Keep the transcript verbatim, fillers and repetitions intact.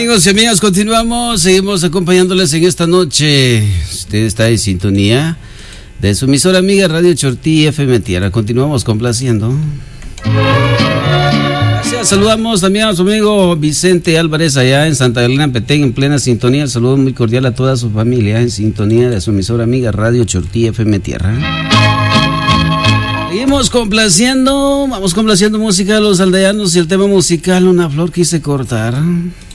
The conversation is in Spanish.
amigos y amigas, continuamos, seguimos acompañándoles en esta noche. Usted está en sintonía de su emisora amiga Radio Chortí F M Tierra. Continuamos complaciendo. Gracias, saludamos también a su amigo Vicente Álvarez allá en Santa Elena, Petén, en plena sintonía. El saludo muy cordial a toda su familia en sintonía de su emisora amiga Radio Chortí F M Tierra. Seguimos complaciendo, vamos complaciendo música de los aldeanos y el tema musical Una flor quise cortar.